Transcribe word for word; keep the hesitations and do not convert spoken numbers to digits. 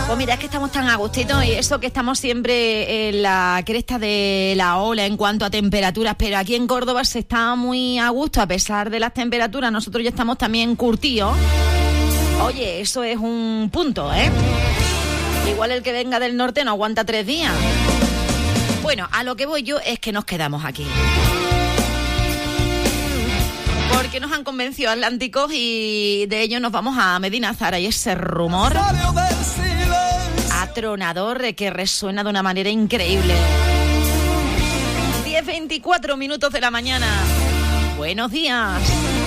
Pues mira, es que estamos tan a gustito y eso que estamos siempre en la cresta de la ola en cuanto a temperaturas, pero aquí en Córdoba se está muy a gusto a pesar de las temperaturas. Nosotros ya estamos también curtidos. Oye, eso es un punto, ¿eh? Igual el que venga del norte no aguanta tres días. Bueno, a lo que voy yo es que nos quedamos aquí. Porque nos han convencido atlánticos y de ello nos vamos a Medina Zara y ese rumor atronador que resuena de una manera increíble. diez veinticuatro minutos de la mañana. Buenos días.